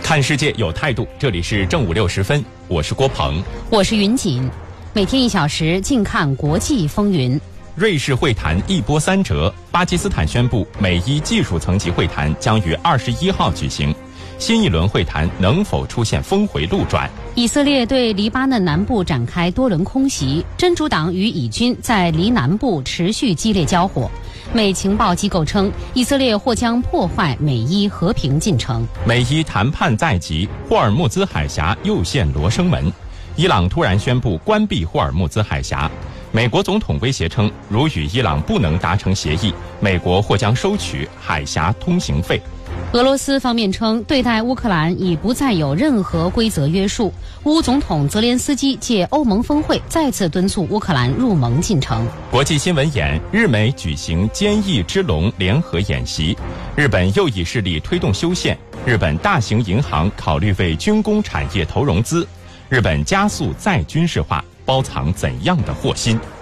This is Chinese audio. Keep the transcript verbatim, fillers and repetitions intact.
看世界有态度，这里是正午六十分，我是郭鹏， 我是云锦，每天一小时，静看国际风云。 瑞士会谈一波三折，巴基斯坦宣布美伊技术层级会谈将于二十一号举行，新一轮会谈能否出现峰回路转？ 以色列对黎巴嫩南部展开多轮空袭，真主党与以军在黎南部持续激烈交火。美情报机构称，以色列或将破坏美伊和平进程。 美伊谈判在即，霍尔木兹海峡又现罗生门。伊朗突然宣布关闭霍尔木兹海峡。美国总统威胁称，如与伊朗不能达成协议，美国或将收取海峡通行费。 俄罗斯方面称，对待乌克兰已不再有任何规则约束。乌总统泽连斯基借欧盟峰会再次敦促乌克兰入盟进程。 国际新闻眼：日美举行坚毅之龙联合演习，日本又以势力推动修宪，日本大型银行考虑为军工产业投融资，日本加速再军事化，包藏怎样的祸心？